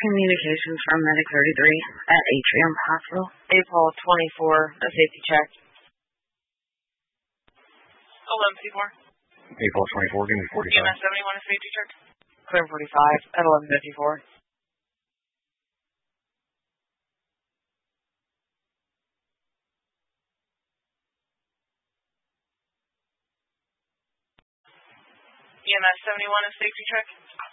Communications from Medic 33 at Atrium Hospital. April 24, a safety check. 1154. April 24, give me 45. EMS 71, a safety check. Clear 45 at 1154. EMS 71, a safety check.